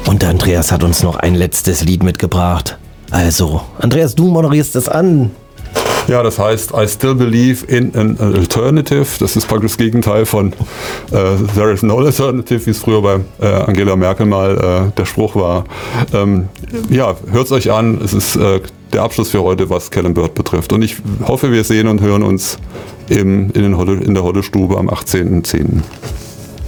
Und der Andreas hat uns noch ein letztes Lied mitgebracht. Also, Andreas, du moderierst es an. Ja, das heißt, I still believe in an alternative. Das ist praktisch das Gegenteil von there is no alternative, wie es früher bei Angela Merkel mal der Spruch war. Ja, hört es euch an. Es ist der Abschluss für heute, was Callum Bird betrifft. Und ich hoffe, wir sehen und hören uns in der Holle-Stube am 18.10.